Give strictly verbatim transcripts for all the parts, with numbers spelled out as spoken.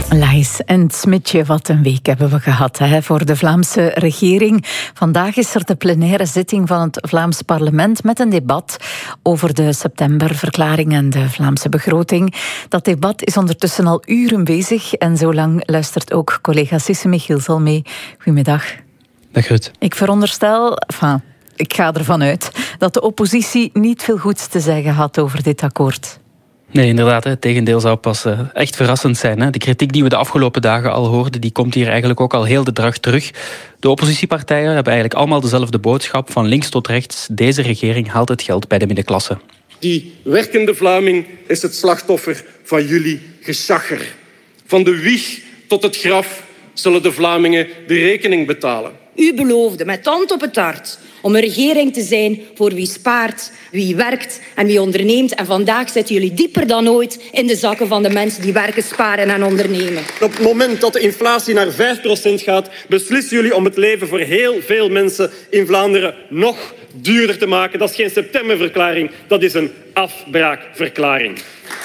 Laïs en Smitje, wat een week hebben we gehad hè, voor de Vlaamse regering. Vandaag is er de plenaire zitting van het Vlaams parlement met een debat over de septemberverklaring en de Vlaamse begroting. Dat debat is ondertussen al uren bezig en zo lang luistert ook collega Sisse Michiels al mee. Goedemiddag. Dag Ruud. Ik veronderstel, enfin, ik ga ervan uit, dat de oppositie niet veel goeds te zeggen had over dit akkoord. Nee, inderdaad. Het tegendeel zou pas uh, echt verrassend zijn. Hè. De kritiek die we de afgelopen dagen al hoorden, die komt hier eigenlijk ook al heel de dag terug. De oppositiepartijen hebben eigenlijk allemaal dezelfde boodschap. Van links tot rechts, deze regering haalt het geld bij de middenklasse. Die werkende Vlaming is het slachtoffer van jullie geschacher. Van de wieg tot het graf zullen de Vlamingen de rekening betalen. U beloofde met hand op het hart om een regering te zijn voor wie spaart, wie werkt en wie onderneemt. En vandaag zitten jullie dieper dan ooit in de zakken van de mensen die werken, sparen en ondernemen. Op het moment dat de inflatie naar vijf procent gaat, beslissen jullie om het leven voor heel veel mensen in Vlaanderen nog duurder te maken. Dat is geen septemberverklaring, dat is een afbraakverklaring.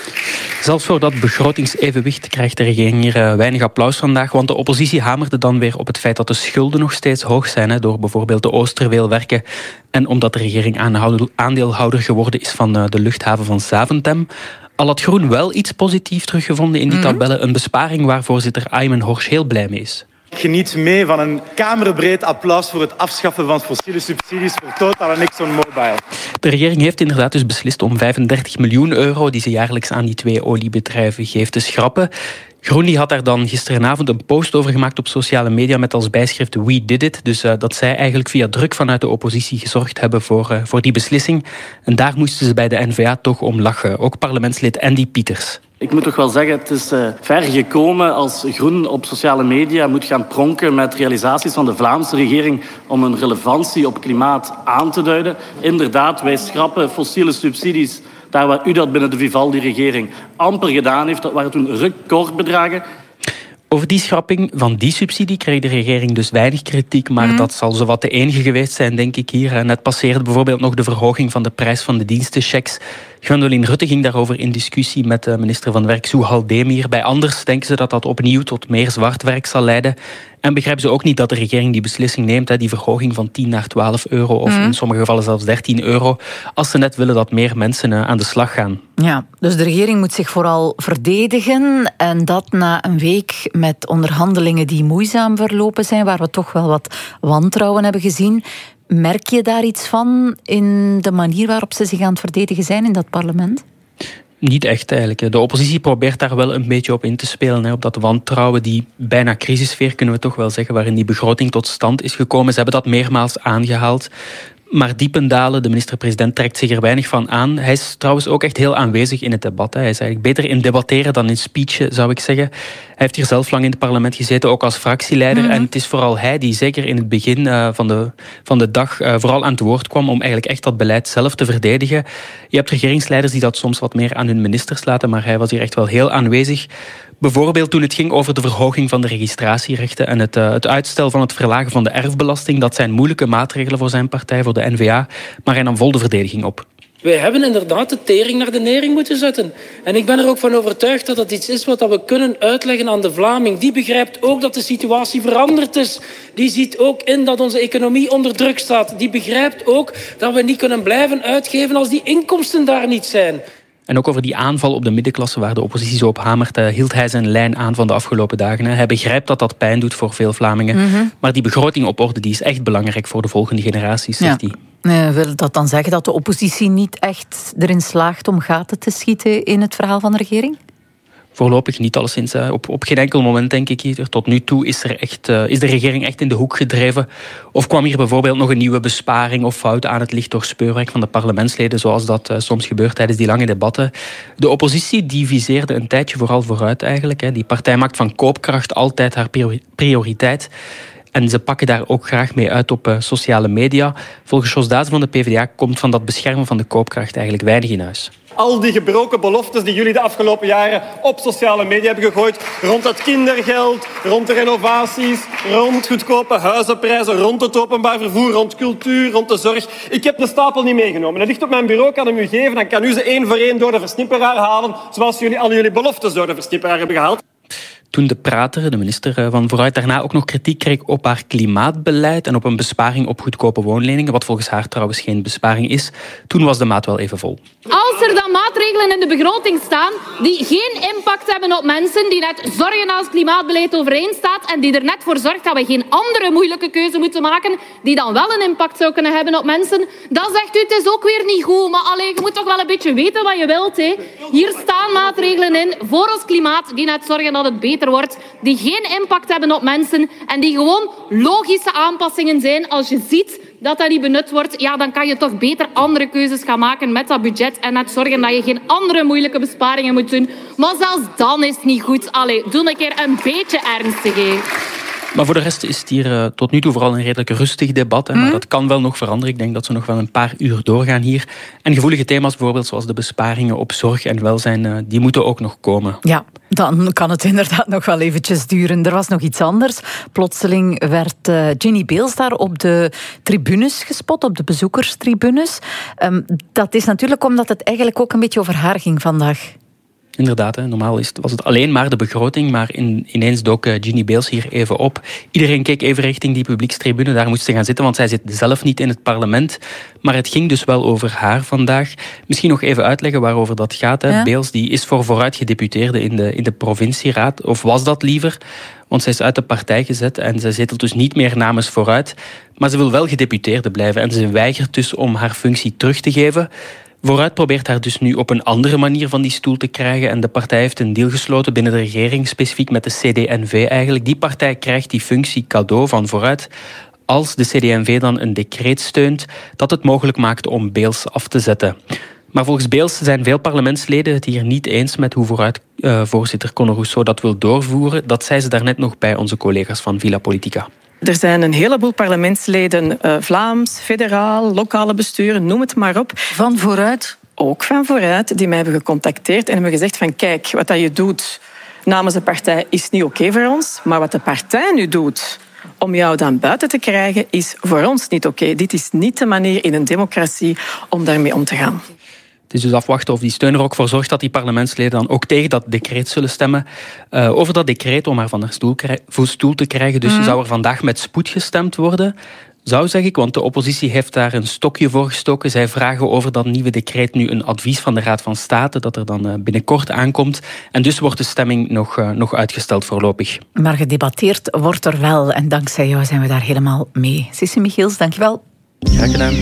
Zelfs voor dat begrotingsevenwicht krijgt de regering hier weinig applaus vandaag, want de oppositie hamerde dan weer op het feit dat de schulden nog steeds hoog zijn, hè, door bijvoorbeeld de Oosterweelwerken en omdat de regering aandeelhouder geworden is van de luchthaven van Zaventem. Al had Groen wel iets positiefs teruggevonden in die tabellen, een besparing waar voorzitter Aymen Horsch heel blij mee is. Ik geniet mee van een kamerbreed applaus voor het afschaffen van fossiele subsidies voor Total en ExxonMobil. De regering heeft inderdaad dus beslist om vijfendertig miljoen euro die ze jaarlijks aan die twee oliebedrijven geeft te schrappen. Groen die had daar dan gisteravond een post over gemaakt op sociale media met als bijschrift We Did It. Dus uh, dat zij eigenlijk via druk vanuit de oppositie gezorgd hebben voor, uh, voor die beslissing. En daar moesten ze bij de N V A toch om lachen. Ook parlementslid Andy Pieters. Ik moet toch wel zeggen, het is uh, ver gekomen als Groen op sociale media moet gaan pronken met realisaties van de Vlaamse regering om een relevantie op klimaat aan te duiden. Inderdaad, wij schrappen fossiele subsidies daar waar u dat binnen de Vivaldi-regering amper gedaan heeft. Dat waren toen recordbedragen. Over die schrapping van die subsidie kreeg de regering dus weinig kritiek, maar mm. dat zal zowat de enige geweest zijn, denk ik hier. Net passeerde bijvoorbeeld nog de verhoging van de prijs van de dienstenchecks. Gwendoline Rutte ging daarover in discussie met de minister van Werk, Zouhal Demir. Bij anders denken ze dat dat opnieuw tot meer zwart werk zal leiden. En begrijpen ze ook niet dat de regering die beslissing neemt, die verhoging van tien naar twaalf euro, of mm. in sommige gevallen zelfs dertien euro, als ze net willen dat meer mensen aan de slag gaan. Ja, dus de regering moet zich vooral verdedigen en dat na een week met onderhandelingen die moeizaam verlopen zijn, waar we toch wel wat wantrouwen hebben gezien. Merk je daar iets van in de manier waarop ze zich aan het verdedigen zijn in dat parlement? Niet echt eigenlijk. De oppositie probeert daar wel een beetje op in te spelen. Op dat wantrouwen, die bijna crisissfeer kunnen we toch wel zeggen, waarin die begroting tot stand is gekomen. Ze hebben dat meermaals aangehaald. Maar diependalen, de minister-president trekt zich er weinig van aan. Hij is trouwens ook echt heel aanwezig in het debat. Hij is eigenlijk beter in debatteren dan in speechen, zou ik zeggen. Hij heeft hier zelf lang in het parlement gezeten, ook als fractieleider. Mm-hmm. En het is vooral hij die zeker in het begin uh, van, de, van de dag uh, vooral aan het woord kwam om eigenlijk echt dat beleid zelf te verdedigen. Je hebt regeringsleiders die dat soms wat meer aan hun ministers laten, maar hij was hier echt wel heel aanwezig. Bijvoorbeeld toen het ging over de verhoging van de registratierechten en het, uh, het uitstel van het verlagen van de erfbelasting. Dat zijn moeilijke maatregelen voor zijn partij, voor de N V A, maar hij nam vol de verdediging op. Wij hebben inderdaad de tering naar de nering moeten zetten. En ik ben er ook van overtuigd dat dat iets is wat we kunnen uitleggen aan de Vlaming. Die begrijpt ook dat de situatie veranderd is. Die ziet ook in dat onze economie onder druk staat. Die begrijpt ook dat we niet kunnen blijven uitgeven als die inkomsten daar niet zijn. En ook over die aanval op de middenklasse waar de oppositie zo op hamert, hield hij zijn lijn aan van de afgelopen dagen. Hij begrijpt dat dat pijn doet voor veel Vlamingen. Mm-hmm. Maar die begroting op orde die is echt belangrijk voor de volgende generaties, zegt ja. hij. Uh, wil dat dan zeggen dat de oppositie niet echt erin slaagt om gaten te schieten in het verhaal van de regering? Voorlopig niet, alleszins. Op, op geen enkel moment, denk ik hier. Tot nu toe is, er echt, uh, is de regering echt in de hoek gedreven. Of kwam hier bijvoorbeeld nog een nieuwe besparing of fout aan het licht door speurwerk van de parlementsleden, zoals dat uh, soms gebeurt tijdens die lange debatten. De oppositie die viseerde een tijdje vooral vooruit eigenlijk. Hè. Die partij maakt van koopkracht altijd haar prioriteit. En ze pakken daar ook graag mee uit op uh, sociale media. Volgens Jos Dazen van de P v d A komt van dat beschermen van de koopkracht eigenlijk weinig in huis. Al die gebroken beloftes die jullie de afgelopen jaren op sociale media hebben gegooid, rond het kindergeld, rond de renovaties, rond goedkope huizenprijzen, rond het openbaar vervoer, rond cultuur, rond de zorg. Ik heb de stapel niet meegenomen. Dat ligt op mijn bureau, kan hem u geven. Dan kan u ze één voor één door de versnipperaar halen, zoals jullie al jullie beloftes door de versnipperaar hebben gehaald. Toen de prater, de minister van Vooruit, daarna ook nog kritiek kreeg op haar klimaatbeleid en op een besparing op goedkope woonleningen, wat volgens haar trouwens geen besparing is, toen was de maat wel even vol. Als er dan maatregelen in de begroting staan die geen impact hebben op mensen, die net zorgen dat het klimaatbeleid overeen staat en die er net voor zorgt dat we geen andere moeilijke keuze moeten maken, die dan wel een impact zou kunnen hebben op mensen, dan zegt u het is ook weer niet goed. Maar allee, je moet toch wel een beetje weten wat je wilt. Hè. Hier staan maatregelen in voor ons klimaat die net zorgen dat het beter wordt, die geen impact hebben op mensen en die gewoon logische aanpassingen zijn. Als je ziet dat dat niet benut wordt, ja, dan kan je toch beter andere keuzes gaan maken met dat budget en net zorgen dat je geen andere moeilijke besparingen moet doen. Maar zelfs dan is het niet goed. Allee, doe een keer een beetje ernstig. Hè. Maar voor de rest is het hier uh, tot nu toe vooral een redelijk rustig debat. Hè, maar mm. dat kan wel nog veranderen. Ik denk dat ze nog wel een paar uur doorgaan hier. En gevoelige thema's bijvoorbeeld zoals de besparingen op zorg en welzijn, uh, die moeten ook nog komen. Ja, dan kan het inderdaad nog wel eventjes duren. Er was nog iets anders. Plotseling werd uh, Ginny Beels daar op de tribunes gespot, op de bezoekerstribunes. Um, dat is natuurlijk omdat het eigenlijk ook een beetje over haar ging vandaag. Inderdaad, hè. Normaal is het, was het alleen maar de begroting, maar in, ineens dook Ginny Beels hier even op. Iedereen keek even richting die publiekstribune, daar moest ze gaan zitten, want zij zit zelf niet in het parlement. Maar het ging dus wel over haar vandaag. Misschien nog even uitleggen waarover dat gaat. Hè. Ja. Beels die is voor Vooruit gedeputeerde in de, in de provincieraad, of was dat liever? Want zij is uit de partij gezet en zij zetelt dus niet meer namens Vooruit. Maar ze wil wel gedeputeerde blijven en ze weigert dus om haar functie terug te geven. Vooruit probeert haar dus nu op een andere manier van die stoel te krijgen. En de partij heeft een deal gesloten binnen de regering, specifiek met de C D N V eigenlijk. Die partij krijgt die functie cadeau van Vooruit als de C D N V dan een decreet steunt dat het mogelijk maakt om Beels af te zetten. Maar volgens Beels zijn veel parlementsleden het hier niet eens met hoe Vooruit-voorzitter uh, Conor Rousseau dat wil doorvoeren. Dat zei ze daarnet nog bij onze collega's van Villa Politica. Er zijn een heleboel parlementsleden, uh, Vlaams, federaal, lokale besturen, noem het maar op. Van Vooruit? Ook van Vooruit, die mij hebben gecontacteerd en hebben gezegd van kijk, wat dat je doet namens de partij is niet oké voor ons, maar wat de partij nu doet om jou dan buiten te krijgen is voor ons niet oké. Dit is niet de manier in een democratie om daarmee om te gaan. Het is dus afwachten of die steun er ook voor zorgt dat die parlementsleden dan ook tegen dat decreet zullen stemmen. Uh, over dat decreet om haar van haar stoel, krij- stoel te krijgen, dus mm. zou er vandaag met spoed gestemd worden. Zou, zeg ik, want de oppositie heeft daar een stokje voor gestoken. Zij vragen over dat nieuwe decreet nu een advies van de Raad van State, dat er dan uh, binnenkort aankomt. En dus wordt de stemming nog, uh, nog uitgesteld voorlopig. Maar gedebatteerd wordt er wel. En dankzij jou zijn we daar helemaal mee. Sissi Michiels, dankjewel. Graag gedaan.